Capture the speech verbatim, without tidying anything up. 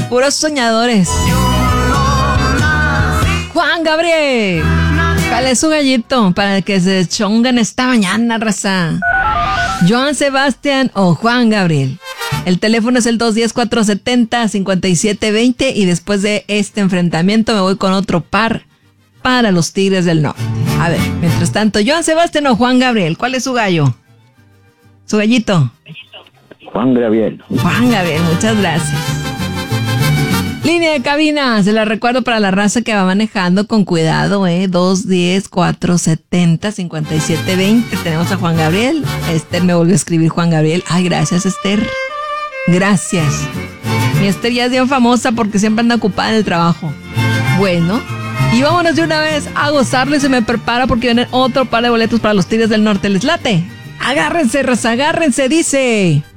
Puros soñadores. Juan Gabriel. ¿Cuál es su gallito? Para que se chongan esta mañana, raza. Joan Sebastián o Juan Gabriel. El teléfono es el dos uno cero, cuatro siete cero, cinco siete dos cero y después de este enfrentamiento me voy con otro par para los Tigres del Norte. A ver, mientras tanto, Joan Sebastián o Juan Gabriel, ¿cuál es su gallo? ¿Su gallito? Juan Gabriel. Juan Gabriel, muchas gracias. Línea de cabina, se la recuerdo para la raza que va manejando con cuidado, ¿eh? dos uno cero, cuatro siete cero, cinco siete dos cero. Tenemos a Juan Gabriel. Esther me volvió a escribir Juan Gabriel. Ay, gracias, Esther. Gracias. Mi Esther ya es bien famosa porque siempre anda ocupada en el trabajo. Bueno, y vámonos de una vez a gozarlo y se me prepara porque viene otro par de boletos para los Tigres del Norte. ¿Les late? Agárrense, raza, agárrense, dice...